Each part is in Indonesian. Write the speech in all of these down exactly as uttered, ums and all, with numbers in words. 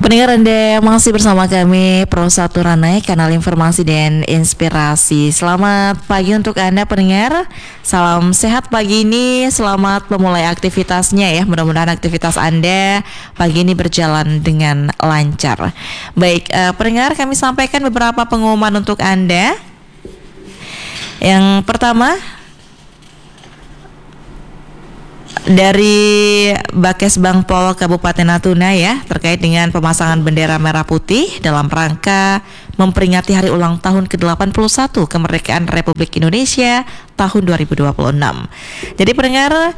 Pendengar Anda masih bersama kami Pro satu Ranai, kanal informasi dan inspirasi. Selamat pagi untuk Anda pendengar. Salam sehat pagi ini, selamat memulai aktivitasnya ya. Mudah-mudahan aktivitas Anda pagi ini berjalan dengan lancar. Baik, uh, pendengar, kami sampaikan beberapa pengumuman untuk Anda. Yang pertama, dari Bakesbang Pol Kabupaten Natuna ya, terkait dengan pemasangan bendera merah putih dalam rangka memperingati hari ulang tahun ke delapan puluh satu kemerdekaan Republik Indonesia tahun dua ribu dua puluh enam. Jadi pendengar,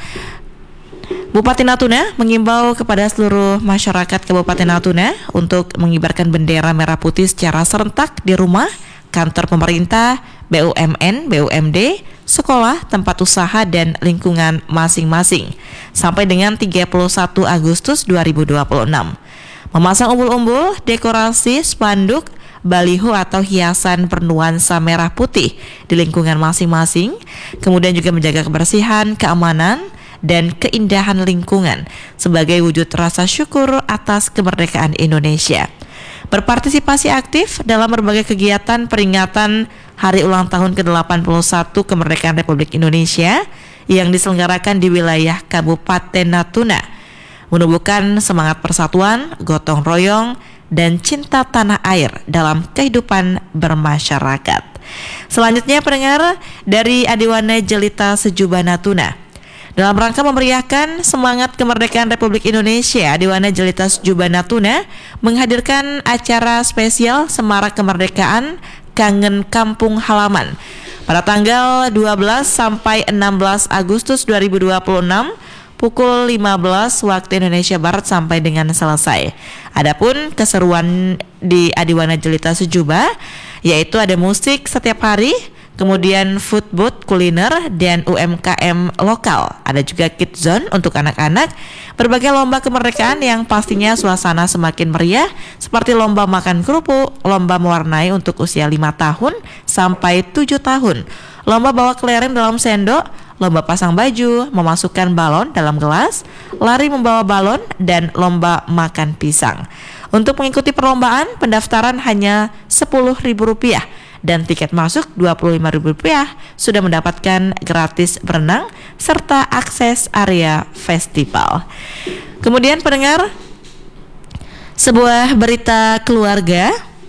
Bupati Natuna mengimbau kepada seluruh masyarakat Kabupaten Natuna untuk mengibarkan bendera merah putih secara serentak di rumah, kantor pemerintah, B U M N, B U M D, sekolah, tempat usaha, dan lingkungan masing-masing sampai dengan tiga puluh satu Agustus dua ribu dua puluh enam. Memasang umbul-umbul, dekorasi, spanduk, baliho atau hiasan bernuansa merah putih di lingkungan masing-masing, kemudian juga menjaga kebersihan, keamanan, dan keindahan lingkungan sebagai wujud rasa syukur atas kemerdekaan Indonesia. Berpartisipasi aktif dalam berbagai kegiatan peringatan Hari Ulang Tahun ke delapan puluh satu Kemerdekaan Republik Indonesia yang diselenggarakan di wilayah Kabupaten Natuna, menumbuhkan semangat persatuan, gotong royong, dan cinta tanah air dalam kehidupan bermasyarakat. Selanjutnya pendengar, dari Adiwana Jelita Sejuba Natuna, dalam rangka memeriahkan semangat kemerdekaan Republik Indonesia, Adiwana Jelita Sejuba Natuna menghadirkan acara spesial Semarak Kemerdekaan Kangen Kampung Halaman pada tanggal dua belas sampai enam belas Agustus dua ribu dua puluh enam pukul lima belas waktu Indonesia Barat sampai dengan selesai. Adapun keseruan di Adiwana Jelita Sejuba yaitu ada musik setiap hari, kemudian food booth kuliner dan U M K M lokal. Ada juga kids zone untuk anak-anak, berbagai lomba kemerdekaan yang pastinya suasana semakin meriah seperti lomba makan kerupuk, lomba mewarnai untuk usia lima tahun sampai tujuh tahun, lomba bawa kelereng dalam sendok, lomba pasang baju, memasukkan balon dalam gelas, lari membawa balon, dan lomba makan pisang. Untuk mengikuti perlombaan, pendaftaran hanya sepuluh ribu rupiah. Dan tiket masuk dua puluh lima ribu rupiah sudah mendapatkan gratis berenang serta akses area festival. Kemudian pendengar, sebuah berita keluarga.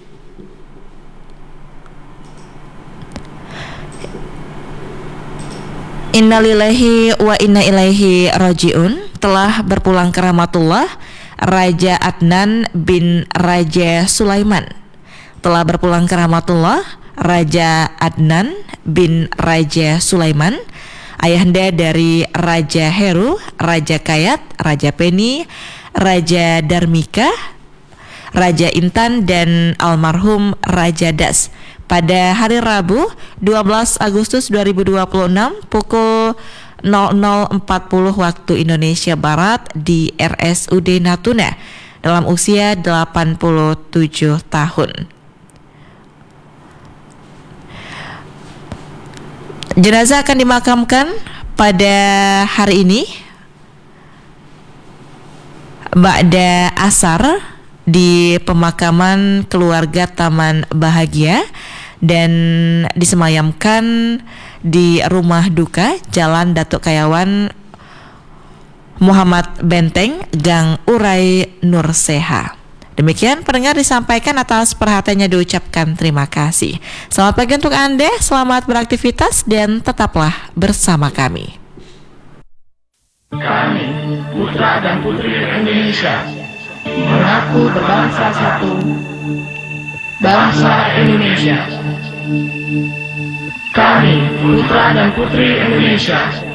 Innalillahi wa inna ilaihi rajiun. Telah berpulang ke rahmatullah Raja Adnan bin Raja Sulaiman. Telah berpulang ke rahmatullah Raja Adnan bin Raja Sulaiman, ayahanda dari Raja Heru, Raja Kayat, Raja Peni, Raja Darmika, Raja Intan, dan almarhum Raja Das pada hari Rabu dua belas Agustus dua ribu dua puluh enam pukul nol nol empat puluh waktu Indonesia Barat di R S U D Natuna dalam usia delapan puluh tujuh tahun. Jenazah akan dimakamkan pada hari ini ba'da asar di pemakaman keluarga Taman Bahagia dan disemayamkan di rumah duka Jalan Datuk Kayawan Muhammad Benteng, Gang Urai Nurseha. Demikian pendengar, disampaikan, atas perhatiannya diucapkan terima kasih. Selamat pagi untuk Anda, selamat beraktivitas dan tetaplah bersama kami. Kami, putra dan putri Indonesia, mengaku berbangsa satu, bangsa Indonesia. Kami, putra dan putri Indonesia,